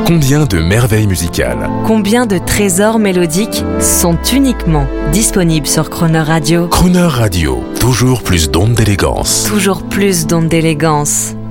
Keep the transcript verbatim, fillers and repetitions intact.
Combien de merveilles musicales, Combien de trésors mélodiques sont uniquement disponibles sur Croner Radio? Croner Radio, toujours plus d'ondes d'élégance. Toujours plus d'ondes d'élégance.